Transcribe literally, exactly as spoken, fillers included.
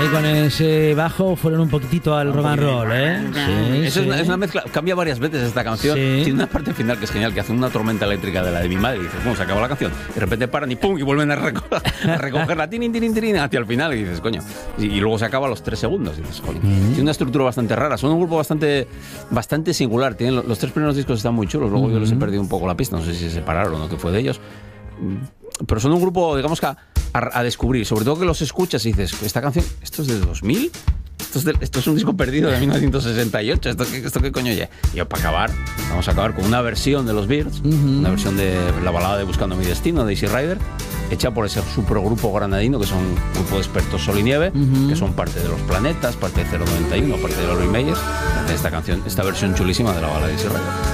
Ahí con ese bajo fueron un poquitito al rock and roll, ¿eh? Sí, Eso sí. es, una, es una mezcla, cambia varias veces esta canción. Sí. Tiene una parte final que es genial, que hace una tormenta eléctrica de la de mi madre y dices, bueno, se acabó la canción. De repente paran y pum, y vuelven a, reco a recogerla, tirin, tirin, tirin, hacia el final y dices, coño. Y, y luego se acaba a los tres segundos y dices, coño. Mm-hmm. Tiene una estructura bastante rara, son un grupo bastante, bastante singular. Tienen, los tres primeros discos están muy chulos, luego mm-hmm. yo les he perdido un poco la pista, no sé si se separaron o qué fue de ellos. Pero son un grupo, digamos que a, a, a descubrir, sobre todo que los escuchas y dices, esta canción, ¿esto es de dos mil? Esto es, de, esto es un disco perdido de mil novecientos sesenta y ocho, ¿esto qué, esto qué coño ya? Y para acabar, vamos a acabar con una versión de los Byrds, uh-huh. una versión de la balada de Buscando mi destino, de Easy Rider, hecha por ese supergrupo granadino, que son un grupo de expertos Sol y Nieve, uh-huh. que son parte de Los Planetas, parte de cero noventa y uno, parte de los Remains, esta canción, esta versión chulísima de la balada de Easy Rider.